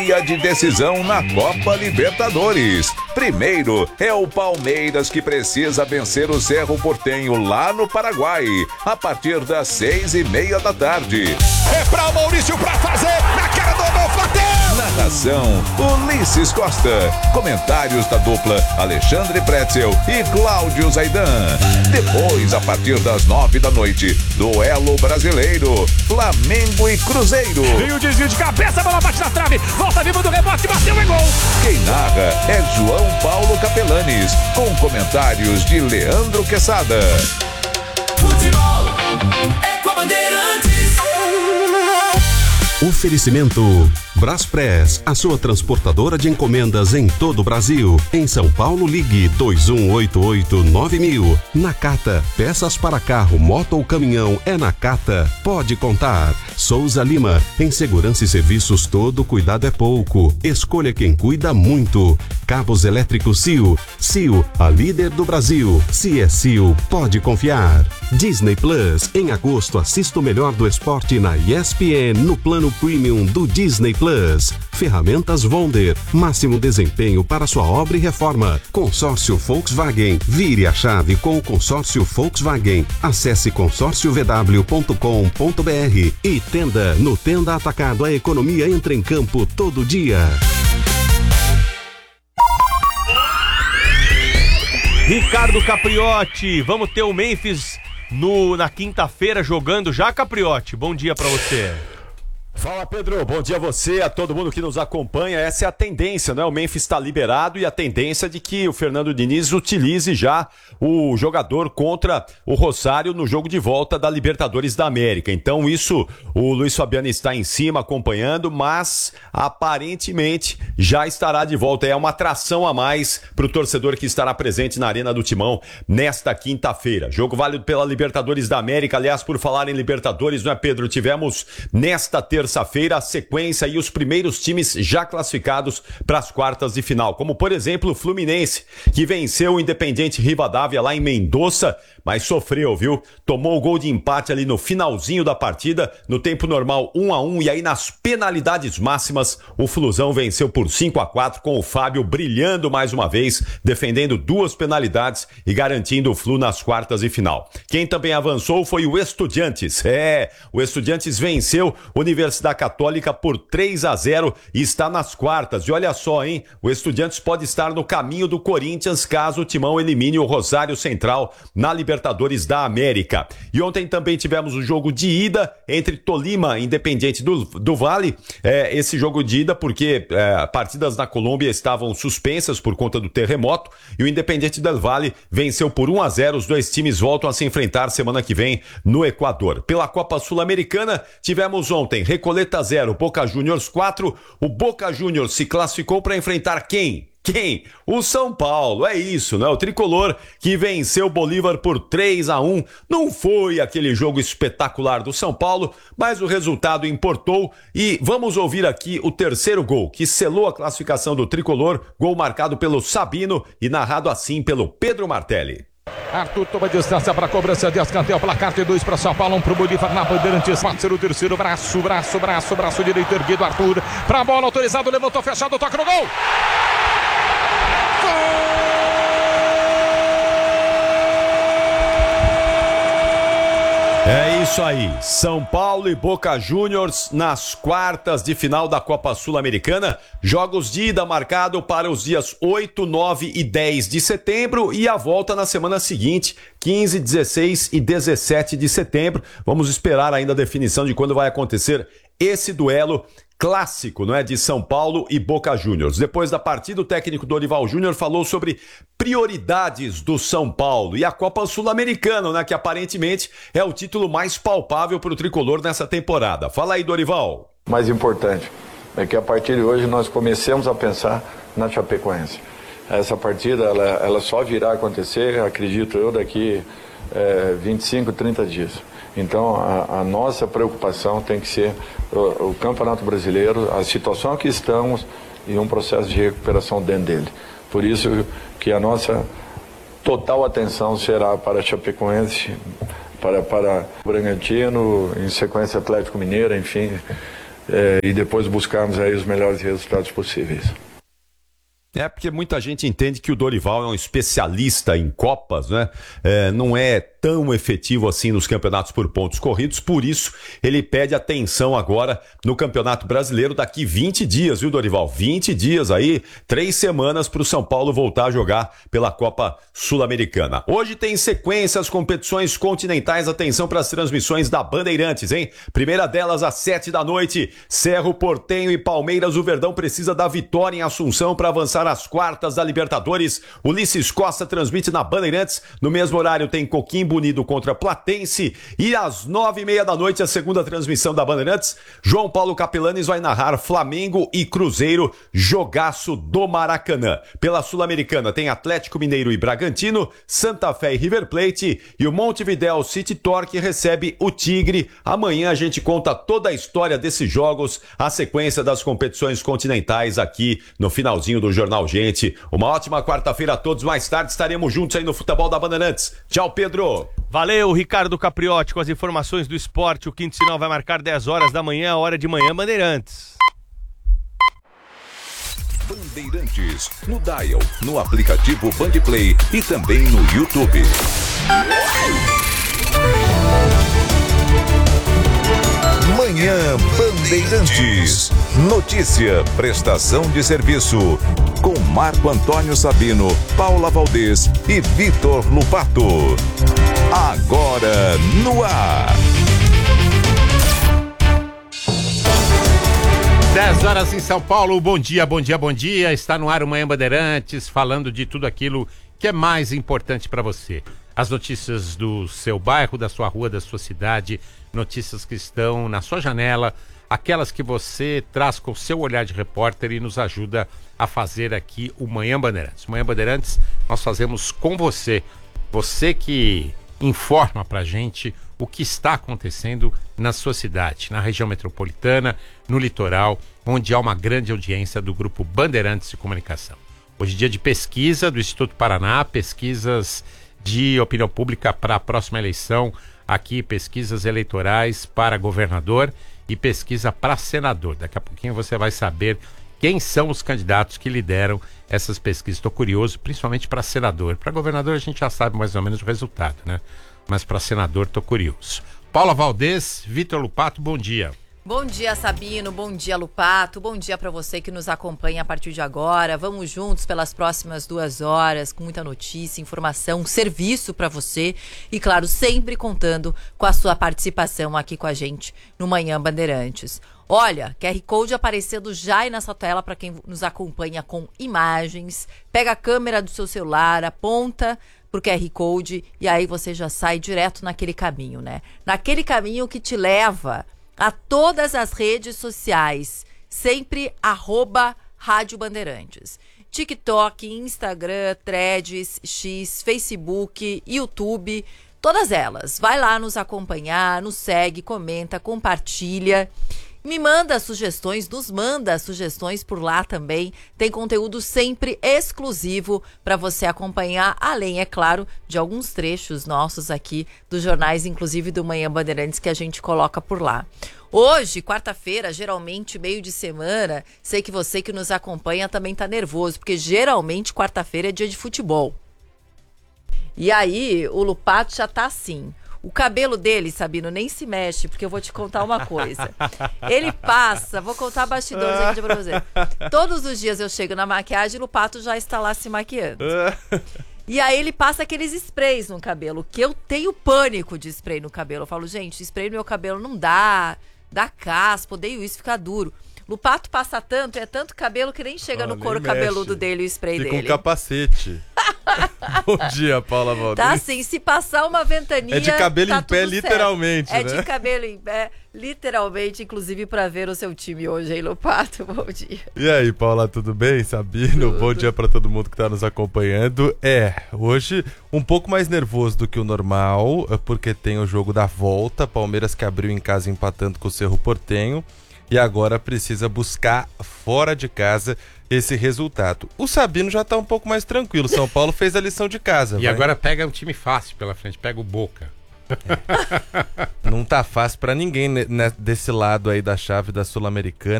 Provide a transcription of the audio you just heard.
De decisão na Copa Libertadores. Primeiro é o Palmeiras, que precisa vencer o Cerro Porteño lá no Paraguai, a partir das 6:30 da tarde. É pra o Maurício pra fazer, na cara do Adolfo, bateu! Narração, Ulisses Costa. Comentários da dupla Alexandre Pretzel e Cláudio Zaidan. Depois, a partir das 9 da noite, duelo brasileiro, Flamengo e Cruzeiro. E o desvio de cabeça, a bola bate na trave, volta viva do rebote, bateu, é gol! Quem narra é João Paulo Capelanes, com comentários de Leandro Quesada. Futebol é com a Bandeirantes. Oferecimento Braspress, a sua transportadora de encomendas em todo o Brasil. Em São Paulo, ligue 2188-9000. Nakata, peças para carro, moto ou caminhão, é Nakata. Pode contar. Souza Lima, em segurança e serviços, todo cuidado é pouco. Escolha quem cuida muito. Cabos elétricos Sil. Sil, a líder do Brasil. Se é Sil, pode confiar. Disney Plus, em agosto assista o melhor do esporte na ESPN no plano Premium do Disney Plus. Ferramentas Wonder, máximo desempenho para sua obra e reforma. Consórcio Volkswagen, vire a chave com o consórcio Volkswagen. Acesse consórciovw.com.br e Tenda. No Tenda Atacado, a economia entra em campo todo dia. Ricardo Capriotti, vamos ter o Memphis na quinta-feira jogando já, Capriotti? Bom dia pra você. Fala, Pedro, bom dia a você, a todo mundo que nos acompanha. Essa é a tendência, né? O Memphis está liberado e a tendência de que o Fernando Diniz utilize já o jogador contra o Rosário no jogo de volta da Libertadores da América. Então isso, o Luiz Fabiano está em cima acompanhando, mas aparentemente já estará de volta. É uma atração a mais para o torcedor que estará presente na Arena do Timão nesta quinta-feira. Jogo válido pela Libertadores da América. Aliás, por falar em Libertadores, não é, Pedro? Tivemos nesta terça-feira a sequência e os primeiros times já classificados para as quartas de final, como por exemplo o Fluminense, que venceu o Independiente Rivadavia lá em Mendoza, mas sofreu, viu? Tomou o gol de empate ali no finalzinho da partida, no tempo normal 1-1, e aí nas penalidades máximas o Flusão venceu por 5-4, com o Fábio brilhando mais uma vez, defendendo 2 penalidades e garantindo o Flu nas quartas de final. Quem também avançou foi o Estudiantes. O Estudiantes venceu o Universidade Católica por 3-0 e está nas quartas. E olha só, hein? O Estudiantes pode estar no caminho do Corinthians caso o Timão elimine o Rosário Central na Libertadores da América. E ontem também tivemos o jogo de ida entre Tolima e Independiente do Vale. Esse jogo de ida porque partidas na Colômbia estavam suspensas por conta do terremoto e o Independiente del Vale venceu por 1-0. Os dois times voltam a se enfrentar semana que vem no Equador. Pela Copa Sul-Americana, tivemos ontem Recoleta 0, Boca Juniors 4. O Boca Juniors se classificou para enfrentar quem? O São Paulo, é isso, né? O tricolor que venceu o Bolívar por 3-1. Não foi aquele jogo espetacular do São Paulo, mas o resultado importou. E vamos ouvir aqui o terceiro gol, que selou a classificação do tricolor. Gol marcado pelo Sabino e narrado assim pelo Pedro Martelli. Arthur toma distância para a cobrança de escanteio, placar de 2 para São Paulo, 1 para o Bolívar na Bandeirantes. Pode ser o terceiro, braço direito erguido, Arthur para a bola, autorizado, levantou, fechado, toca no gol! É isso aí, São Paulo e Boca Juniors nas quartas de final da Copa Sul-Americana. Jogos de ida marcado para os dias 8, 9 e 10 de setembro e a volta na semana seguinte, 15, 16 e 17 de setembro. Vamos esperar ainda a definição de quando vai acontecer esse duelo clássico, não é, de São Paulo e Boca Juniors. Depois da partida, o técnico Dorival Júnior falou sobre prioridades do São Paulo e a Copa Sul-Americana, né, que aparentemente é o título mais palpável para o tricolor nessa temporada. Fala aí, Dorival. Mais importante é que a partir de hoje nós comecemos a pensar na Chapecoense. Essa partida ela só virá a acontecer, acredito eu, daqui 25, 30 dias. Então a nossa preocupação tem que ser o Campeonato Brasileiro, a situação que estamos e um processo de recuperação dentro dele. Por isso que a nossa total atenção será para a Chapecoense, para Bragantino, em sequência Atlético Mineiro, enfim, e depois buscarmos aí os melhores resultados possíveis. É porque muita gente entende que o Dorival é um especialista em Copas, né? Não é tão efetivo assim nos campeonatos por pontos corridos, por isso ele pede atenção agora no Campeonato Brasileiro daqui 20 dias, viu, Dorival? 20 dias aí, 3 semanas para o São Paulo voltar a jogar pela Copa Sul-Americana. Hoje tem sequência as competições continentais, atenção para as transmissões da Bandeirantes, hein? Primeira delas às 7 da noite, Cerro Porteño e Palmeiras, o Verdão precisa da vitória em Assunção para avançar às quartas da Libertadores. Ulisses Costa transmite na Bandeirantes, no mesmo horário tem Coquimbo Unido contra Platense e às 9h30 da noite a segunda transmissão da Bandeirantes, João Paulo Capelanes vai narrar Flamengo e Cruzeiro, jogaço do Maracanã. Pela Sul-Americana tem Atlético Mineiro e Bragantino, Santa Fé e River Plate e o Montevidéu City Torque recebe o Tigre. Amanhã a gente conta toda a história desses jogos, a sequência das competições continentais aqui no finalzinho do Jornal Gente. Uma ótima quarta-feira a todos, mais tarde estaremos juntos aí no Futebol da Bandeirantes. Tchau, Pedro! Valeu, Ricardo Capriotti, com as informações do esporte. O quinto sinal vai marcar 10 horas da manhã, hora de manhã, Bandeirantes. Bandeirantes, no dial, no aplicativo Bandplay e também no YouTube. Manhã Bandeirantes. Notícia, prestação de serviço. Com Marco Antônio Sabino, Paula Valdez e Vitor Lupato. Agora no ar. 10 horas em São Paulo, bom dia, bom dia, bom dia. Está no ar o Manhã Bandeirantes, falando de tudo aquilo que é mais importante para você. As notícias do seu bairro, da sua rua, da sua cidade, notícias que estão na sua janela, aquelas que você traz com o seu olhar de repórter e nos ajuda a fazer aqui o Manhã Bandeirantes. O Manhã Bandeirantes nós fazemos com você, você que informa pra gente o que está acontecendo na sua cidade, na região metropolitana, no litoral, onde há uma grande audiência do Grupo Bandeirantes de Comunicação. Hoje é dia de pesquisa do Instituto Paraná, pesquisas de opinião pública para a próxima eleição, aqui pesquisas eleitorais para governador e pesquisa para senador. Daqui a pouquinho você vai saber quem são os candidatos que lideram essas pesquisas. Estou curioso, principalmente para senador. Para governador a gente já sabe mais ou menos o resultado, né? Mas para senador estou curioso. Paula Valdez, Vitor Lupato, bom dia. Bom dia, Sabino, bom dia, Lupato, bom dia para você que nos acompanha a partir de agora. Vamos juntos pelas próximas 2 horas com muita notícia, informação, serviço para você e, claro, sempre contando com a sua participação aqui com a gente no Manhã Bandeirantes. Olha, QR Code aparecendo já aí nessa tela para quem nos acompanha com imagens. Pega a câmera do seu celular, aponta pro QR Code e aí você já sai direto naquele caminho, né? Naquele caminho que te leva a todas as redes sociais, sempre @Rádio Bandeirantes. TikTok, Instagram, Threads, X, Facebook, YouTube, todas elas. Vai lá nos acompanhar, nos segue, comenta, compartilha. Me manda sugestões, nos manda sugestões por lá também. Tem conteúdo sempre exclusivo para você acompanhar, além, é claro, de alguns trechos nossos aqui dos jornais, inclusive do Manhã Bandeirantes, que a gente coloca por lá. Hoje, quarta-feira, geralmente meio de semana, sei que você que nos acompanha também tá nervoso, porque geralmente quarta-feira é dia de futebol. E aí, o Lupato já tá assim. O cabelo dele, Sabino, nem se mexe, porque eu vou te contar uma coisa. Ele passa, vou contar bastidores aqui pra você. Todos os dias eu chego na maquiagem e o Lupato já está lá se maquiando. E aí ele passa aqueles sprays no cabelo, que eu tenho pânico de spray no cabelo. Eu falo, gente, spray no meu cabelo não dá caspa, odeio isso, fica duro. Lupato passa tanto, é tanto cabelo que nem chega no couro cabeludo dele o spray dele. Fica um capacete. Bom dia, Paula Valdez. Tá assim, se passar uma ventania... É de cabelo tá em pé, literalmente, né? né? É de cabelo em pé, literalmente, inclusive pra ver o seu time hoje, hein, Lupato? Bom dia. E aí, Paula, tudo bem? Sabino, bom dia pra todo mundo que tá nos acompanhando. Hoje um pouco mais nervoso do que o normal, porque tem o jogo da volta, Palmeiras que abriu em casa empatando com o Cerro Porteño. E agora precisa buscar fora de casa esse resultado. O Sabino já tá um pouco mais tranquilo. São Paulo fez a lição de casa. E agora pega um time fácil pela frente, pega o Boca. Não tá fácil pra ninguém desse lado aí da chave da Sul-Americana.